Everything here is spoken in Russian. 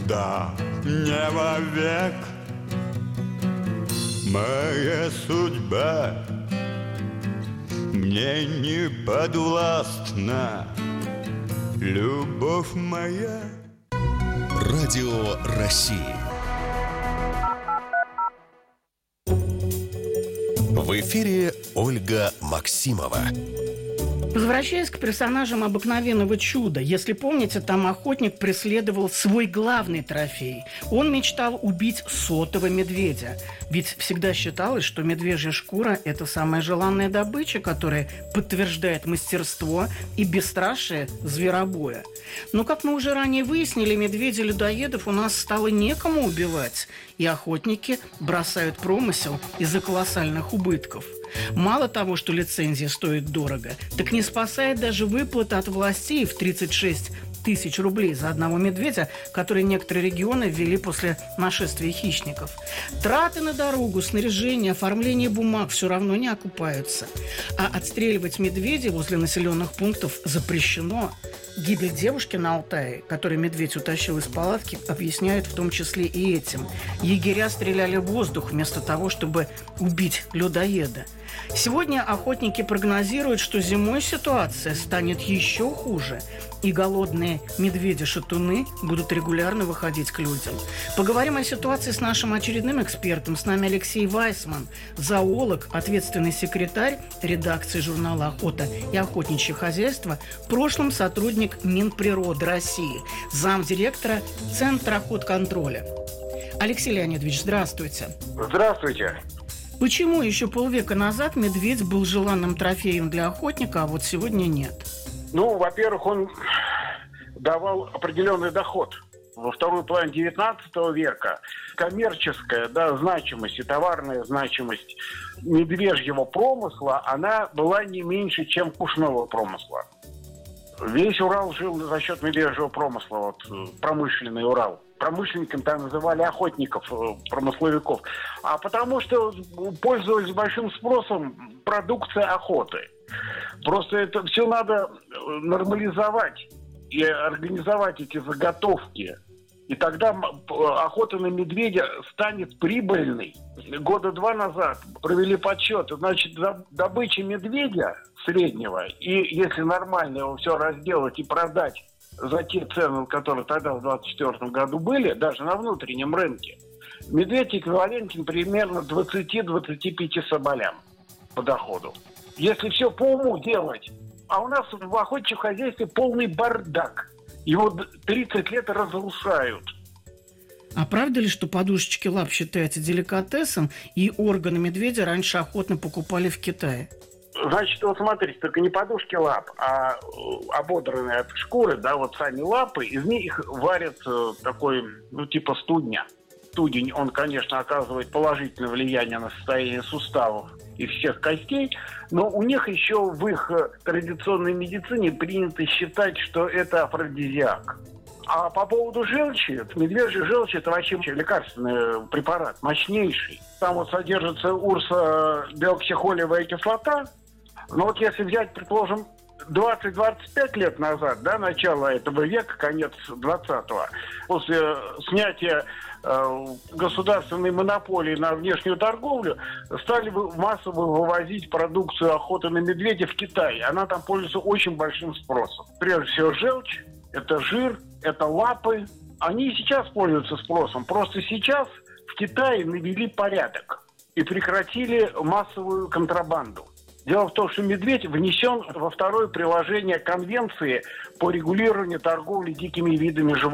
Да, не вовек. Моя судьба мне не подвластна, любовь моя. Радио России. В эфире Ольга Максимова. Возвращаясь к персонажам «Обыкновенного чуда», если помните, там охотник преследовал свой главный трофей. Он мечтал убить 100-го медведя. Ведь всегда считалось, что медвежья шкура – это самая желанная добыча, которая подтверждает мастерство и бесстрашие зверобоя. Но, как мы уже ранее выяснили, медведей-людоедов у нас стало некому убивать, и охотники бросают промысел из-за колоссальных убытков. Мало того, что лицензия стоит дорого, так не спасает даже выплата от властей в 36 тысяч рублей за одного медведя, которые некоторые регионы ввели после нашествия хищников. Траты на дорогу, снаряжение, оформление бумаг все равно не окупаются. А отстреливать медведей возле населенных пунктов запрещено. Гибель девушки на Алтае, которую медведь утащил из палатки, объясняют в том числе и этим. Егеря стреляли в воздух вместо того, чтобы убить людоеда. Сегодня охотники прогнозируют, что зимой ситуация станет еще хуже, и голодные медведи-шатуны будут регулярно выходить к людям. Поговорим о ситуации с нашим очередным экспертом. С нами Алексей Вайсман, зоолог, ответственный секретарь редакции журнала «Охота и охотничье хозяйство», в прошлом сотрудник Минприроды России, замдиректора Центра охотконтроля. Алексей Леонидович, здравствуйте. Здравствуйте. Почему еще полвека назад медведь был желанным трофеем для охотника, а вот сегодня нет? Ну, во-первых, он давал определенный доход. Во второй половине 19 века коммерческая, значимость и товарная значимость медвежьего промысла, она была не меньше, чем пушного промысла. Весь Урал жил за счет медвежьего промысла, промышленный Урал. Промышленниками там называли охотников, промысловиков. А потому что пользовались большим спросом продукция охоты. Просто это все надо нормализовать и организовать эти заготовки. И тогда охота на медведя станет прибыльной. Года 2 назад провели подсчет. Значит, добыча медведя среднего, и если нормально его все разделать и продать за те цены, которые тогда в 2024 году были, даже на внутреннем рынке, медведь эквивалентен примерно 20-25 соболям по доходу. Если все по уму делать, а у нас в охотничьем хозяйстве полный бардак. Его 30 лет разрушают. А правда ли, что подушечки лап считаются деликатесом, и органы медведя раньше охотно покупали в Китае? Значит, вот смотрите, только не подушки лап, а ободранные от шкуры, сами лапы, из них варят такой, типа студня. Студень, он, конечно, оказывает положительное влияние на состояние суставов и всех костей, но у них еще в их традиционной медицине принято считать, что это афродизиак. А по поводу желчи, медвежья желчь – это вообще лекарственный препарат, мощнейший. Там содержится урсодеоксихолевая кислота. Но если взять, предположим, 20-25 лет назад, начало этого века, конец 20-го, после снятия государственной монополии на внешнюю торговлю, стали массово вывозить продукцию охоты на медведя в Китай. Она там пользуется очень большим спросом. Прежде всего желчь, это жир, это лапы. Они и сейчас пользуются спросом. Просто сейчас в Китае навели порядок и прекратили массовую контрабанду. Дело в том, что медведь внесен во второе приложение Конвенции по регулированию торговли дикими видами животных.